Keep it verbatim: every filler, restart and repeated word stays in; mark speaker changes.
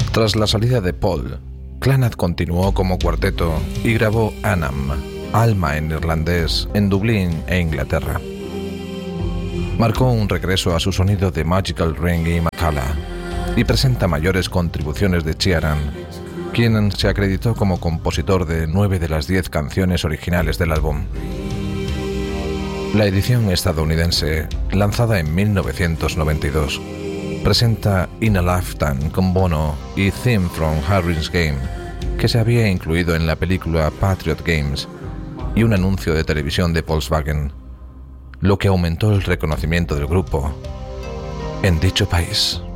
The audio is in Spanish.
Speaker 1: Tras la salida de Paul, Clannad continuó como cuarteto y grabó Annam, Alma en irlandés, en Dublín e Inglaterra. Marcó un regreso a su sonido de Magical Ring y Macalla, y presenta mayores contribuciones de Ciaran, quien se acreditó como compositor de nueve de las diez canciones originales del álbum. La edición estadounidense, lanzada en mil novecientos noventa y dos, presenta In a Lifetime con Bono y Theme from Harry's Game, que se había incluido en la película Patriot Games, y un anuncio de televisión de Volkswagen, lo que aumentó el reconocimiento del grupo en dicho país.